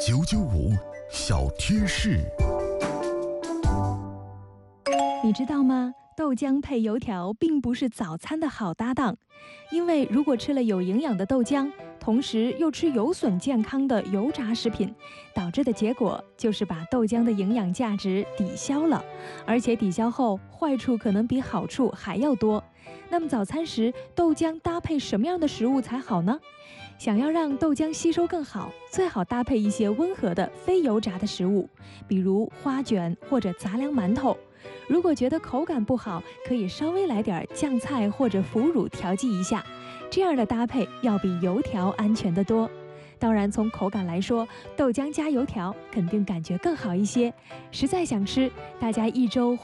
995小贴士。 你知道吗？豆浆配油条并不是早餐的好搭档，因为如果吃了有营养的豆浆，同时又吃有损健康的油炸食品，导致的结果就是把豆浆的营养价值抵消了，而且抵消后坏处可能比好处还要多。那么早餐时豆浆搭配什么样的食物才好呢？想要让豆浆吸收更好，最好搭配一些温和的非油炸的食物，比如花卷或者杂粮馒头。如果觉得口感不好，可以稍微来点酱菜或者腐乳调剂一下，这样的搭配要比油条安全得多。当然，从口感来说，豆浆加油条肯定感觉更好一些。实在想吃，大家1周